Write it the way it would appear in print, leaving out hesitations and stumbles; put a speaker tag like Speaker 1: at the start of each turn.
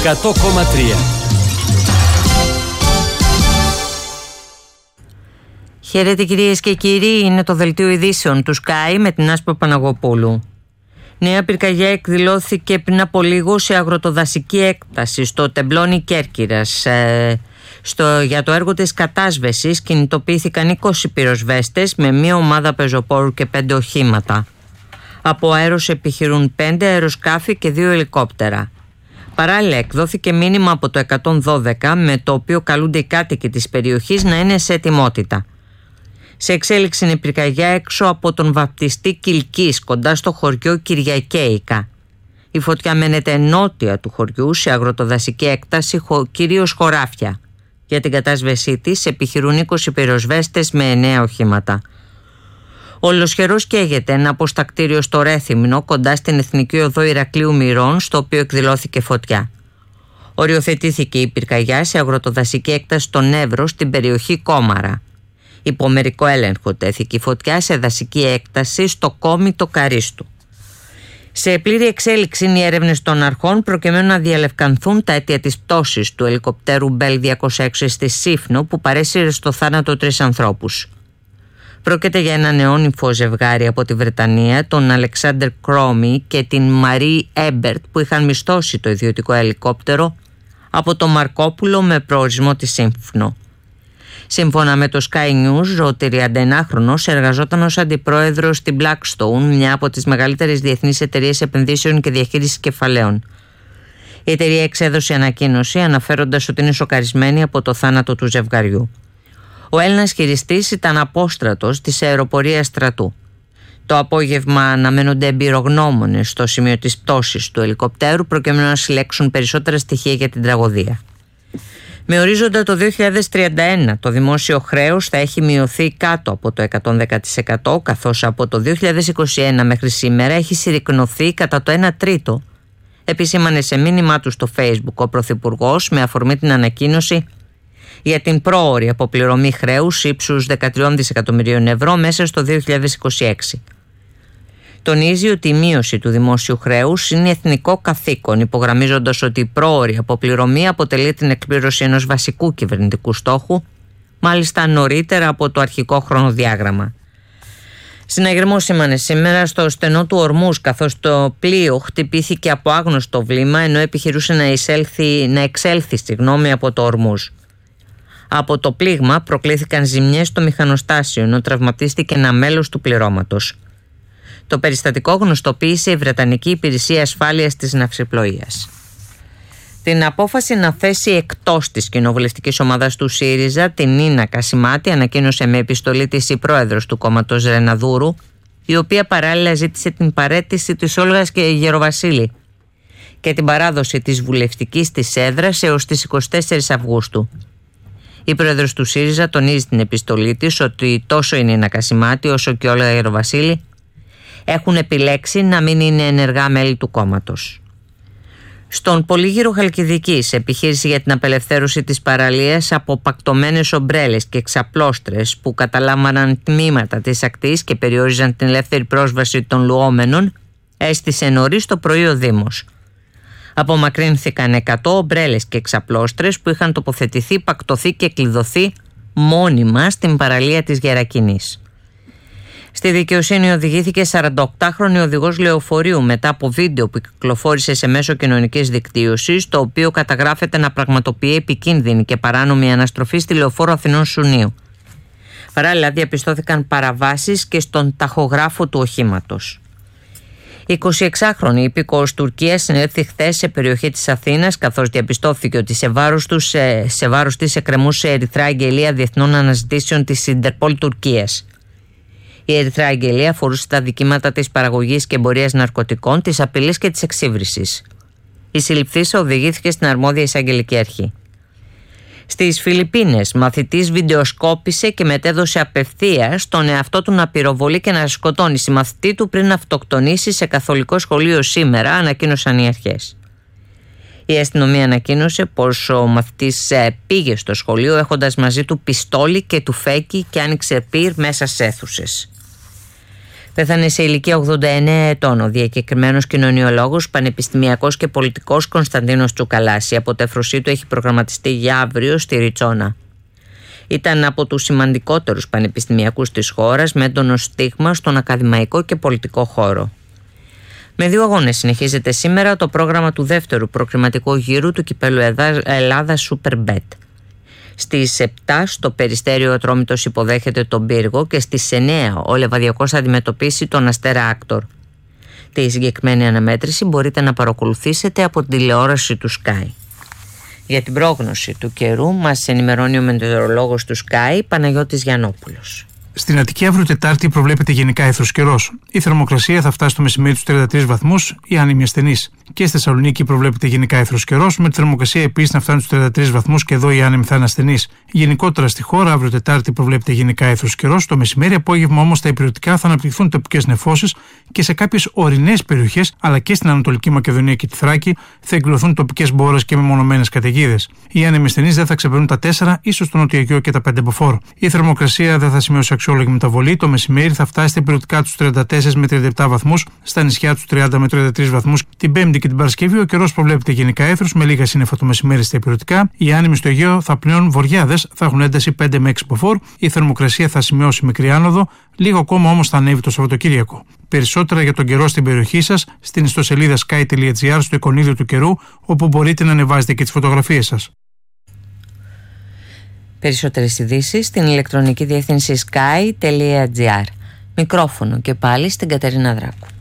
Speaker 1: 100,3.
Speaker 2: Χαίρετε κυρίες και κύριοι, είναι το δελτίο ειδήσεων του Sky με την Άσπρο Παναγοπούλου. Νέα πυρκαγιά εκδηλώθηκε πριν από λίγο σε αγροτοδασική έκταση στο τεμπλόνι Κέρκυρας. Για το έργο της κατάσβεσης κινητοποιήθηκαν 20 πυροσβέστες με μία ομάδα πεζοπόρου και 5 οχήματα. Από αέρος επιχειρούν 5 αεροσκάφη και 2 ελικόπτερα. Παράλληλα εκδόθηκε μήνυμα από το 112 με το οποίο καλούνται οι κάτοικοι της περιοχής να είναι σε ετοιμότητα. Σε εξέλιξη είναι η πυρκαγιά έξω από τον βαπτιστή Κιλκής, κοντά στο χωριό Κυριακαίικα. Η φωτιά μένεται νότια του χωριού σε αγροτοδασική έκταση, κυρίως χωράφια. Για την κατάσβεσή της επιχειρούν 20 πυροσβέστες με 9 οχήματα. Ολοσχερός καίγεται ένα αποστακτήριο στο Ρέθυμνο, κοντά στην Εθνική Οδό Ηρακλείου Μυρών, στο οποίο εκδηλώθηκε φωτιά. Οριοθετήθηκε η πυρκαγιά σε αγροτοδασική έκταση στον Εύρο, στην περιοχή Κόμαρα. Υπό μερικό έλεγχο τέθηκε η φωτιά σε δασική έκταση στο Κόμιτο Καρίστου. Σε πλήρη εξέλιξη είναι οι έρευνες των αρχών προκειμένου να διαλευκανθούν τα αίτια της πτώσης του ελικοπτέρου Bell 206 στη Σύφνο που παρέσυρε στο θάνατο 3 ανθρώπους. Πρόκειται για ένα νεόνυμφο ζευγάρι από τη Βρετανία, τον Αλεξάντερ Κρόμι και την Μαρί Έμπερτ, που είχαν μισθώσει το ιδιωτικό ελικόπτερο από το Μαρκόπουλο με προορισμό τη Σύφνο. Σύμφωνα με το Sky News, ο 31χρονος εργαζόταν ως αντιπρόεδρος στην Blackstone, μια από τις μεγαλύτερες διεθνείς εταιρείες επενδύσεων και διαχείρισης κεφαλαίων. Η εταιρεία εξέδωσε ανακοίνωση αναφέροντας ότι είναι σοκαρισμένη από το θάνατο του ζευγαριού. Ο Έλληνας χειριστής ήταν απόστρατος της αεροπορίας στρατού. Το απόγευμα αναμένονται εμπειρογνώμονες στο σημείο της πτώσης του ελικοπτέρου προκειμένου να συλλέξουν περισσότερα στοιχεία για την τραγωδία. Με ορίζοντα το 2031 το δημόσιο χρέος θα έχει μειωθεί κάτω από το 110%, καθώς από το 2021 μέχρι σήμερα έχει συρρικνωθεί κατά το 1 τρίτο. Επισήμανε σε μήνυμά του στο Facebook ο Πρωθυπουργός με αφορμή την ανακοίνωση για την πρόωρη αποπληρωμή χρέους ύψους 13 δισεκατομμυρίων ευρώ μέσα στο 2026. Τονίζει ότι η μείωση του δημόσιου χρέους είναι εθνικό καθήκον, υπογραμμίζοντας ότι η πρόωρη αποπληρωμή αποτελεί την εκπλήρωση ενός βασικού κυβερνητικού στόχου, μάλιστα νωρίτερα από το αρχικό χρονοδιάγραμμα. Συναγερμό σήμανε σήμερα στο στενό του Ορμούς, καθώς το πλοίο χτυπήθηκε από άγνωστο βλήμα ενώ επιχειρούσε να εξέλθει από το Ορμούς. Από το πλήγμα προκλήθηκαν ζημιές στο μηχανοστάσιο, ενώ τραυματίστηκε ένα μέλος του πληρώματος. Το περιστατικό γνωστοποίησε η Βρετανική Υπηρεσία Ασφάλειας της Ναυσιπλοείας. Την απόφαση να θέσει εκτός της κοινοβουλευτικής ομάδας του ΣΥΡΙΖΑ την Νίνα Κασιμάτη ανακοίνωσε με επιστολή της η πρόεδρος του κόμματος Ρεναδούρου, η οποία παράλληλα ζήτησε την παραίτηση της Όλγας και Γεροβασίλη και την παράδοση της βουλευτικής της έδρας έως τις 24 Αυγούστου. Η πρόεδρος του ΣΥΡΙΖΑ τονίζει την επιστολή της ότι τόσο η Νίνα Κασιμάτη όσο και η Όλγα Γεροβασίλη έχουν επιλέξει να μην είναι ενεργά μέλη του κόμματος. Στον Πολύγυρο Χαλκιδικής, επιχείρηση για την απελευθέρωση της παραλίας από πακτωμένες ομπρέλες και εξαπλώστρες που καταλάμβαναν τμήματα της ακτής και περιόριζαν την ελεύθερη πρόσβαση των λουόμενων, έστησε νωρίς το πρωί ο Δήμος. Απομακρύνθηκαν 100 ομπρέλες και εξαπλώστρες που είχαν τοποθετηθεί, πακτωθεί και κλειδωθεί μόνιμα στην παραλία της Γερακινής. Στη δικαιοσύνη οδηγήθηκε 48χρονη οδηγός λεωφορείου μετά από βίντεο που κυκλοφόρησε σε μέσο κοινωνικής δικτύωσης, το οποίο καταγράφεται να πραγματοποιεί επικίνδυνη και παράνομη αναστροφή στη λεωφόρο Αθηνών Σουνίου. Παράλληλα διαπιστώθηκαν παραβάσεις και στον ταχογράφο του οχήματος. 26χρονη υπήκοος Τουρκίας συνέλθη χθες σε περιοχή της Αθήνας, καθώς διαπιστώθηκε ότι σε βάρος της εκκρεμούσε ερυθρά αγγελία διεθνών αναζητήσεων της Ιντερπολ Τουρκίας. Η ερυθρά αγγελία αφορούσε τα δικήματα της παραγωγής και εμπορίας ναρκωτικών, της απειλής και της εξύβρισης. Η συλληφθήσα οδηγήθηκε στην αρμόδια εισαγγελική αρχή. Στις Φιλιππίνες, μαθητής βιντεοσκόπησε και μετέδωσε απευθείας στον εαυτό του να πυροβολεί και να σκοτώνει συμμαθητή του πριν αυτοκτονήσει σε καθολικό σχολείο σήμερα, ανακοίνωσαν οι αρχές. Η αστυνομία ανακοίνωσε πως ο μαθητής πήγε στο σχολείο έχοντας μαζί του πιστόλι και τουφέκι και άνοιξε πυρ μέσα σε αίθουσες. Πέθανε σε ηλικία 89 ετών ο διακεκριμένος κοινωνιολόγος, πανεπιστημιακός και πολιτικός Κωνσταντίνος Τσουκαλάς. Η αποτέφρωσή του έχει προγραμματιστεί για αύριο στη Ριτσόνα. Ήταν από τους σημαντικότερους πανεπιστημιακούς της χώρας, με έντονο στίγμα στον ακαδημαϊκό και πολιτικό χώρο. Με 2 αγώνες συνεχίζεται σήμερα το πρόγραμμα του δεύτερου προκριματικού γύρου του κυπέλλου Ελλάδας Superbet. Στις 7 στο Περιστέριο Ατρόμητος υποδέχεται τον Πύργο και στις 9 ο Λεβαδιακός θα αντιμετωπίσει τον Αστέρα Άκτορ. Τη συγκεκριμένη αναμέτρηση μπορείτε να παρακολουθήσετε από την τηλεόραση του Sky. Για την πρόγνωση του καιρού μας ενημερώνει ο μετεωρολόγος του Sky, Παναγιώτης Γιαννόπουλος.
Speaker 1: Στην Αττική αύριο Τετάρτη προβλέπεται γενικά αίθρος καιρός. Η θερμοκρασία θα φτάσει στο μεσημέρι στους 33 βαθμούς, οι άνεμοι ασθενείς. Και στη Θεσσαλονίκη προβλέπεται γενικά αίθρος καιρός, με τη θερμοκρασία επίσης να φτάνει στους 33 βαθμούς και εδώ οι άνεμοι θα είναι ασθενείς. Γενικότερα στη χώρα αύριο Τετάρτη προβλέπεται γενικά αίθρος καιρός. Το μεσημέρι, απόγευμα όμως στα υπηρετικά θα αναπτυχθούν τοπικές νεφώσεις και σε κάποιες ορεινές περιοχές, αλλά και στην Ανατολική Μακεδονία και τη Θράκη, θα εκδηλωθούν τοπικές μπόρες και μεμονωμένες καταιγίδες. Οι άνεμοι ασθενείς δεν θα ξεπερνούν τα 4, ίσως το Νότιο Αιγαίο και τα 5 μποφόρ. Η θερμοκρασία δεν θα σημειώσει αξιόλογη μεταβολή. Το μεσημέρι θα φτάσει στα υπηρετικά τους 34 με 37 βαθμούς, στα νησιά τους 30 με 33 βαθμούς. Την Πέμπτη και την Παρασκευή ο καιρός προβλέπεται γενικά αίθρος με λίγα σύννεφα το μεσημέρι στα υπηρετικά. Οι άνεμοι στο Αιγαίο θα πλέον βορειάδες, θα έχουν ένταση 5 με 6 μποφόρ. Η θερμοκρασία θα σημειώσει μικρή άνοδο, λίγο ακόμα όμως θα ανέβει το Σαββατοκύριακο. Περισσότερα για τον καιρό στην περιοχή σας στην ιστοσελίδα sky.gr στο εικονίδιο του καιρού, όπου μπορείτε να ανεβάζετε και τις φωτογραφίες σας.
Speaker 2: Περισσότερες ειδήσεις στην ηλεκτρονική διεύθυνση sky.gr. Μικρόφωνο και πάλι στην Κατερίνα Δράκου.